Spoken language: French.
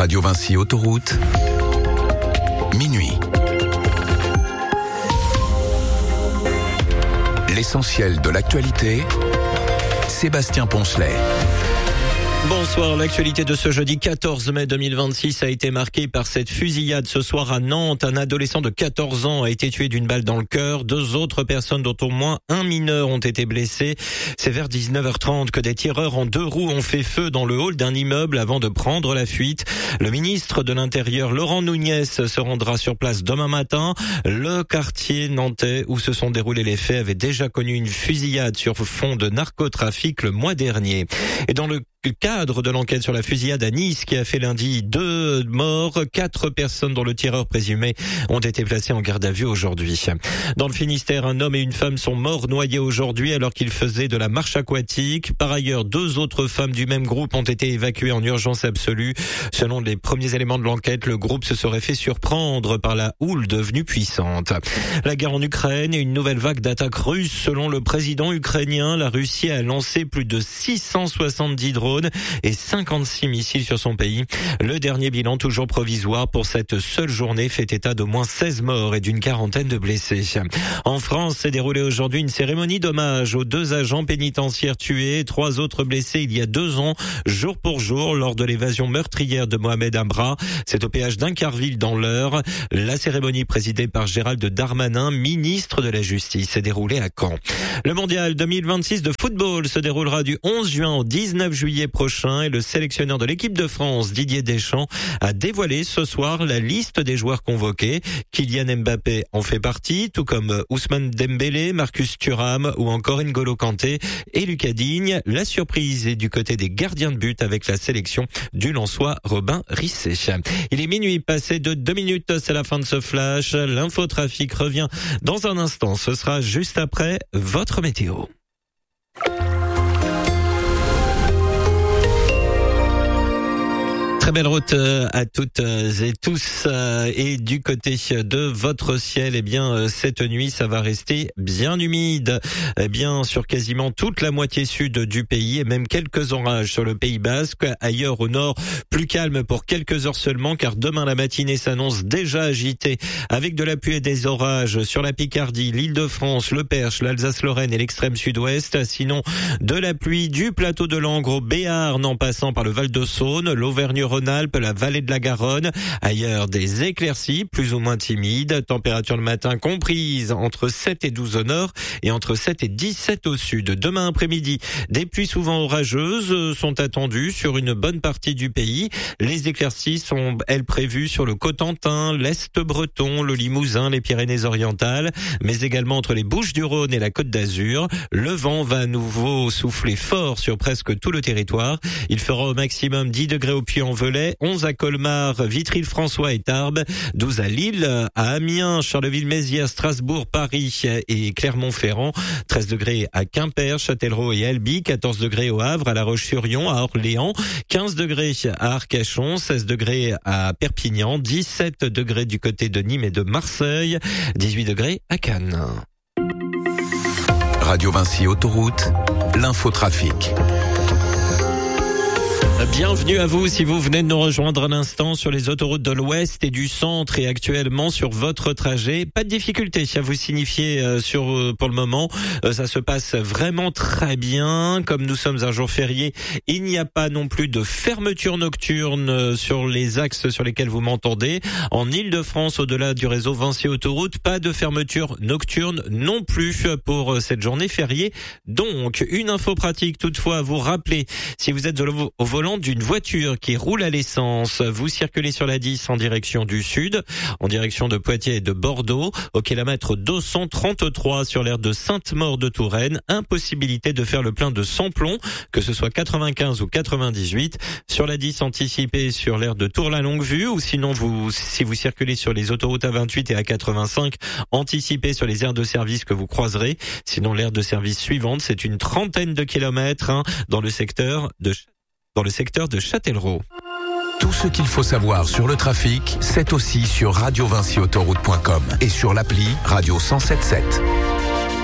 Radio Vinci Autoroute, minuit. L'essentiel de l'actualité, Sébastien Poncelet. Bonsoir, l'actualité de ce jeudi 14 mai 2026 a été marquée par cette fusillade ce soir à Nantes. Un adolescent de 14 ans a été tué d'une balle dans le cœur. 2 autres personnes, dont au moins un mineur, ont été blessées. C'est vers 19h30 que des tireurs en 2 roues ont fait feu dans le hall d'un immeuble avant de prendre la fuite. Le ministre de l'Intérieur, Laurent Nunez, se rendra sur place demain matin. Le quartier nantais où se sont déroulés les faits avait déjà connu une fusillade sur fond de narcotrafic le mois dernier. Et dans le cadre de l'enquête sur la fusillade à Nice qui a fait lundi 2 morts, 4 personnes dont le tireur présumé ont été placées en garde à vue aujourd'hui. Dans le Finistère, un homme et une femme sont morts noyés aujourd'hui alors qu'ils faisaient de la marche aquatique. Par ailleurs, 2 autres femmes du même groupe ont été évacuées en urgence absolue. Selon les premiers éléments de l'enquête, le groupe se serait fait surprendre par la houle devenue puissante. La guerre en Ukraine et une nouvelle vague d'attaques russes. Selon le président ukrainien, la Russie a lancé plus de 670 drones et 56 missiles sur son pays. Le dernier bilan, toujours provisoire pour cette seule journée, fait état d'au moins 16 morts et d'une quarantaine de blessés. En France, s'est déroulée aujourd'hui une cérémonie d'hommage aux 2 agents pénitentiaires tués et 3 autres blessés il y a 2 ans, jour pour jour, lors de l'évasion meurtrière de Mohamed Amra. C'est au péage d'Incarville dans l'Eure. La cérémonie présidée par Gérald Darmanin, ministre de la Justice, s'est déroulée à Caen. Le mondial 2026 de football se déroulera du 11 juin au 19 juillet prochain et le sélectionneur de l'équipe de France, Didier Deschamps, a dévoilé ce soir la liste des joueurs convoqués. Kylian Mbappé en fait partie, tout comme Ousmane Dembélé, Marcus Thuram ou encore N'Golo Kanté et Lucas Digne. La surprise est du côté des gardiens de but avec la sélection du Lensois Robin Risset. Il est minuit passé de 2 minutes, c'est la fin de ce flash. L'infotrafic revient dans un instant, ce sera juste après votre météo. Très belle route à toutes et tous. Et du côté de votre ciel, eh bien, cette nuit, ça va rester bien humide. Eh bien, sur quasiment toute la moitié sud du pays et même quelques orages sur le Pays Basque. Ailleurs au nord, plus calme pour quelques heures seulement, car demain la matinée s'annonce déjà agitée avec de la pluie et des orages sur la Picardie, l'Île-de-France, le Perche, l'Alsace-Lorraine et l'extrême sud-ouest. Sinon, de la pluie du plateau de Langres au Béarn en passant par le Val-de-Saône, l'Auvergne-Rhône-Alpes, la vallée de la Garonne. Ailleurs, des éclaircies plus ou moins timides. Température le matin comprise entre 7 et 12 au nord et entre 7 et 17 au sud. Demain après-midi, des pluies souvent orageuses sont attendues sur une bonne partie du pays. Les éclaircies sont, elles, prévues sur le Cotentin, l'Est breton, le Limousin, les Pyrénées-Orientales, mais également entre les Bouches-du-Rhône et la Côte d'Azur. Le vent va à nouveau souffler fort sur presque tout le territoire. Il fera au maximum 10 degrés au Puy-en-Velay, 11 à Colmar, Vitry-le-François et Tarbes, 12 à Lille, à Amiens, Charleville-Mézières, Strasbourg, Paris et Clermont-Ferrand, 13 degrés à Quimper, Châtellerault et Albi, 14 degrés au Havre, à La Roche-sur-Yon, à Orléans, 15 degrés à Arcachon, 16 degrés à Perpignan, 17 degrés du côté de Nîmes et de Marseille, 18 degrés à Cannes. Radio Vinci Autoroute, l'infotrafic. Bienvenue à vous si vous venez de nous rejoindre un instant sur les autoroutes de l'Ouest et du Centre et actuellement sur votre trajet. Pas de difficulté à vous signifier pour le moment. Ça se passe vraiment très bien. Comme nous sommes un jour férié, il n'y a pas non plus de fermeture nocturne sur les axes sur lesquels vous m'entendez. En Île-de-France, au-delà du réseau Vinci Autoroute, pas de fermeture nocturne non plus pour cette journée fériée. Donc, une info pratique toutefois à vous rappeler. Si vous êtes au volant d'une voiture qui roule à l'essence, vous circulez sur la 10 en direction du sud, en direction de Poitiers et de Bordeaux, au kilomètre 233 sur l'aire de Sainte-Maure de Touraine, impossibilité de faire le plein de sans-plomb, que ce soit 95 ou 98. Sur la 10, anticipez sur l'aire de Tour-la-Longue-Vue, ou sinon si vous circulez sur les autoroutes A28 et A85, anticipez sur les aires de service que vous croiserez. Sinon, l'aire de service suivante, c'est une trentaine de kilomètres dans le secteur de Châtellerault. Tout ce qu'il faut savoir sur le trafic, c'est aussi sur radiovinciautoroute.com et sur l'appli Radio 107.7.